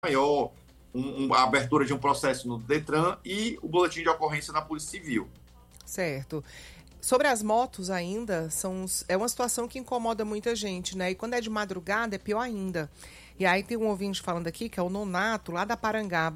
maior, a abertura de um processo no Detran e o boletim de ocorrência na Polícia Civil. Certo. Sobre as motos ainda, é uma situação que incomoda muita gente, né? E quando é de madrugada é pior ainda. E aí tem um ouvinte falando aqui, que é o Nonato, lá da Parangaba.